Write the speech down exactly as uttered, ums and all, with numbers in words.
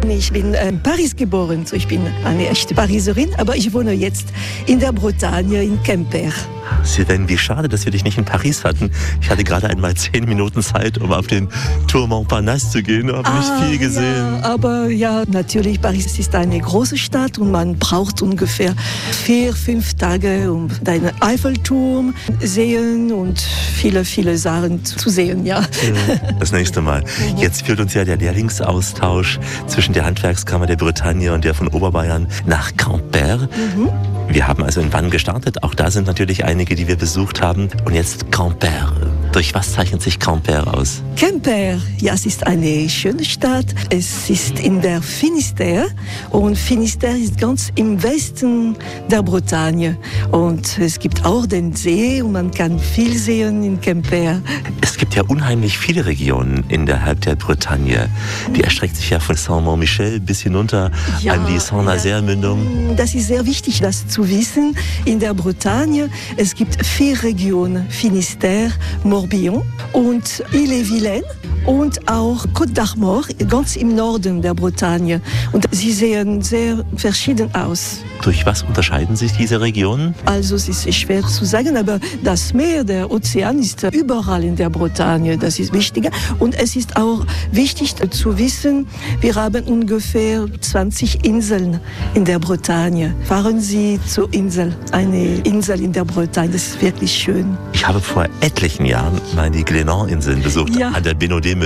Ich bin in Paris geboren, so ich bin eine echte Pariserin, aber ich wohne jetzt in der Bretagne, in Quimper. Sylvain, wie schade, dass wir dich nicht in Paris hatten. Ich hatte gerade einmal zehn Minuten Zeit, um auf den Tour Montparnasse zu gehen, habe ah, nicht viel gesehen. Ja, aber ja, natürlich, Paris ist eine große Stadt und man braucht ungefähr vier, fünf Tage, um den Eiffelturm sehen und viele, viele Sachen zu sehen, ja. Das nächste Mal. Jetzt führt uns ja der Lehrlingsaustausch zwischen der Handwerkskammer der Bretagne und der von Oberbayern nach Quimper. Mhm. Wir haben also in Vannes gestartet. Auch da sind natürlich einige, die wir besucht haben. Und jetzt Quimper. Durch was zeichnet sich Quimper aus? Quimper, ja, es ist eine schöne Stadt. Es ist in der Finistère und Finistère ist ganz im Westen der Bretagne. Und es gibt auch den See und man kann viel sehen in Quimper. Es gibt ja unheimlich viele Regionen innerhalb der Bretagne. Die erstreckt sich ja von Saint-Mont-Michel bis hinunter ja, an die Saint-Nazaire-Mündung. Das ist sehr wichtig, das zu wissen. In der Bretagne, es gibt vier Regionen. Finistère, Morbihan und Ille-et-Vilaine und auch Côte d'Armor, ganz im Norden der Bretagne. Und sie sehen sehr verschieden aus. Durch was unterscheiden sich diese Regionen? Also es ist schwer zu sagen, aber das Meer, der Ozean ist überall in der Bretagne, das ist wichtiger. Und es ist auch wichtig zu wissen, wir haben ungefähr zwanzig Inseln in der Bretagne. Fahren Sie zur Insel, eine Insel in der Bretagne, das ist wirklich schön. Ich habe vor etlichen Jahren mal die Glénan-Inseln besucht, ja. An der Bénodet